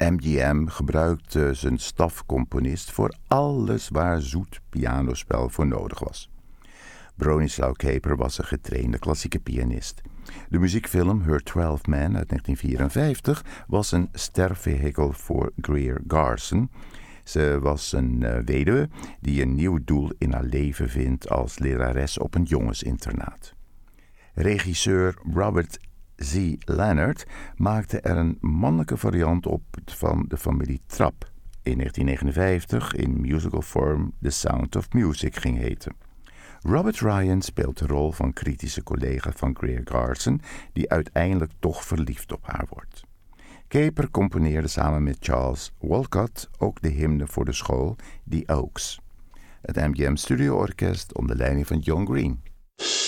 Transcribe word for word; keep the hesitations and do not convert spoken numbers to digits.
M G M gebruikte zijn stafcomponist voor alles waar zoet pianospel voor nodig was. Bronislaw Kaper was een getrainde klassieke pianist. De muziekfilm Her Twelve Men uit negentien vierenvijftig was een stervehikel voor Greer Garson. Ze was een uh, weduwe die een nieuw doel in haar leven vindt als lerares op een jongensinternaat. Regisseur Robert Z. Leonard maakte er een mannelijke variant op van de familie Trapp. In negentien negenenvijftig in musical vorm The Sound of Music ging heten. Robert Ryan speelt de rol van kritische collega van Greer Garson, die uiteindelijk toch verliefd op haar wordt. Kaper componeerde samen met Charles Walcott ook de hymne voor de school, The Oaks. Het M G M Studio Orkest onder leiding van John Green.